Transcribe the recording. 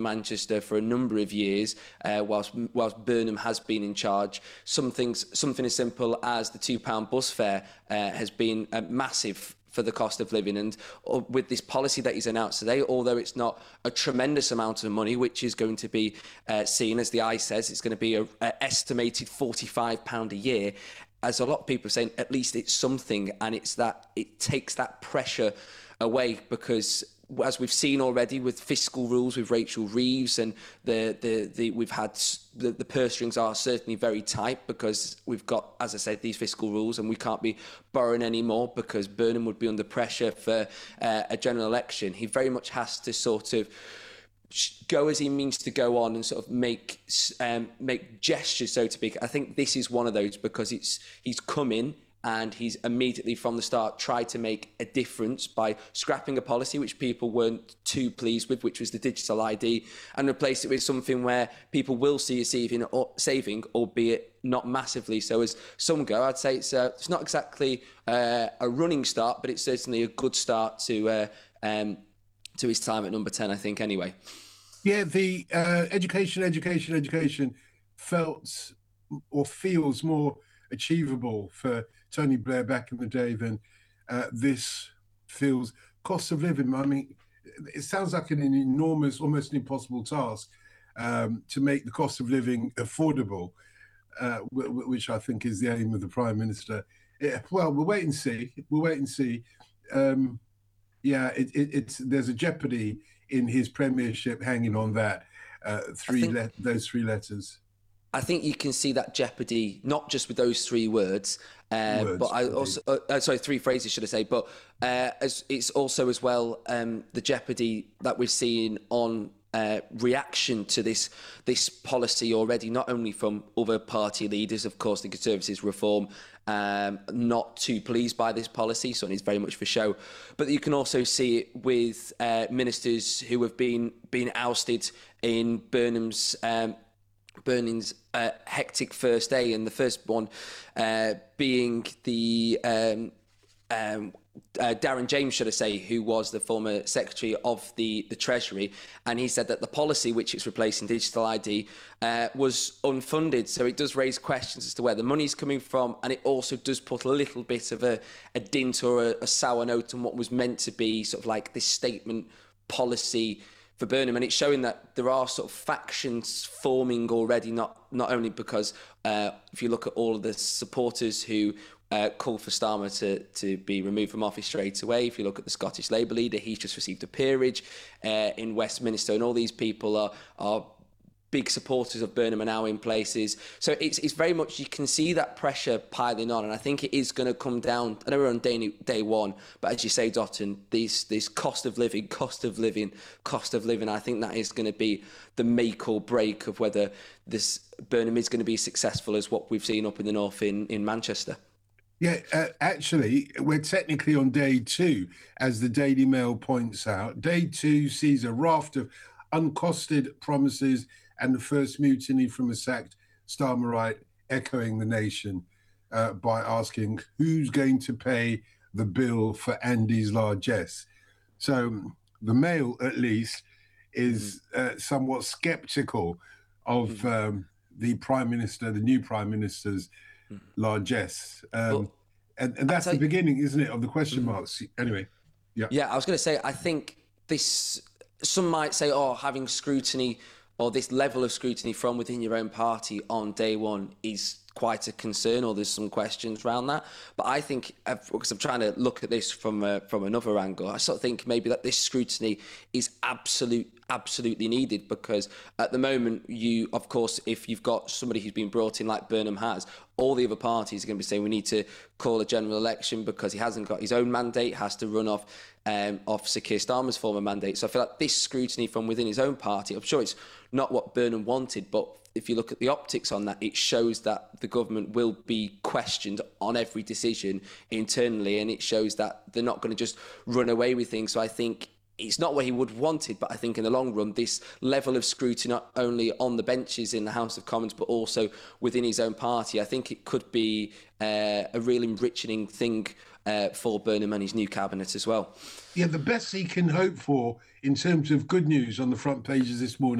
Manchester for a number of years, whilst Burnham has been in charge. Something as simple as the £2 bus fare has been massive for the cost of living, and with this policy that he's announced today, although it's not a tremendous amount of money, which is going to be seen, as the eye says, it's going to be an estimated £45 a year. As a lot of people are saying, at least it's something, and it's that it takes that pressure away, because as we've seen already with fiscal rules with Rachel Reeves, and we've had the purse strings are certainly very tight, because we've got, as I said, these fiscal rules, and we can't be borrowing anymore because Burnham would be under pressure for a general election. He very much has to sort of go as he means to go on and sort of make gestures, so to speak. I think this is one of those, because he's come in and he's immediately from the start tried to make a difference by scrapping a policy which people weren't too pleased with, which was the digital ID, and replace it with something where people will see a saving, albeit not massively. So as some go, I'd say it's not exactly a running start, but it's certainly a good start to his time at number 10, I think, anyway. Yeah, the education felt or feels more achievable for Tony Blair back in the day than this feels. Cost of living, I mean, it sounds like an enormous, almost an impossible task to make the cost of living affordable, which I think is the aim of the Prime Minister. Well, we'll wait and see. There's a jeopardy in his premiership hanging on that those three letters. I think you can see that jeopardy but I also sorry, three phrases should I say, but it's also as well the jeopardy that we're seeing on reaction to this policy already, not only from other party leaders. Of course, the Conservatives reform not too pleased by this policy, so it's very much for show, but you can also see it with ministers who have been ousted in Burnham's hectic first day, and the first one being the Darren James, should I say, who was the former Secretary of the Treasury, and he said that the policy which is replacing digital ID was unfunded. So it does raise questions as to where the money's coming from, and it also does put a little bit of a dint or a sour note on what was meant to be sort of like this statement policy for Burnham. And it's showing that there are sort of factions forming already, not only because if you look at all of the supporters who called for Starmer to be removed from office straight away. If you look at the Scottish Labour leader, he's just received a peerage in Westminster, and all these people are big supporters of Burnham are now in places. So it's very much, you can see that pressure piling on, and I think it is going to come down. I know we're on day one, but as you say, Dotun, this cost of living, I think that is going to be the make or break of whether this Burnham is going to be successful as what we've seen up in the north in Manchester. Yeah, actually, we're technically on day two, as the Daily Mail points out. Day two sees a raft of uncosted promises and the first mutiny from a sacked Starmerite echoing the nation by asking who's going to pay the bill for Andy's largesse. So the Mail, at least, is somewhat sceptical of the Prime Minister, the new Prime Minister's largesse. And that's the beginning, isn't it, of the question marks? Anyway, yeah, I was going to say, I think this, some might say, having scrutiny or this level of scrutiny from within your own party on day one is quite a concern, or there's some questions around that. But I think, because I'm trying to look at this from another angle, I sort of think maybe that this scrutiny is absolutely needed, because at the moment, of course, if you've got somebody who's been brought in like Burnham has, all the other parties are going to be saying we need to call a general election because he hasn't got his own mandate, has to run off Sir Keir Starmer's former mandate. So I feel like this scrutiny from within his own party, I'm sure it's not what Burnham wanted, but if you look at the optics on that, it shows that the government will be questioned on every decision internally, and it shows that they're not going to just run away with things. So I think it's not what he would have wanted, but I think in the long run, this level of scrutiny, not only on the benches in the House of Commons, but also within his own party, I think it could be a real enriching thing for Burnham and his new cabinet as well. Yeah, the best he can hope for in terms of good news on the front pages this morning